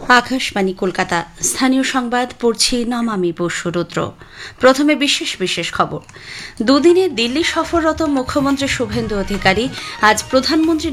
আকাশবাণী কলকাতা। স্থানীয় সংবাদ পড়ছি নমামি বসুরুদ্র। প্রথমে বিশেষ বিশেষ খবর। দুদিনের দিল্লি সফররত মুখ্যমন্ত্রী শুভেন্দু অধিকারী আজ প্রধানমন্ত্রী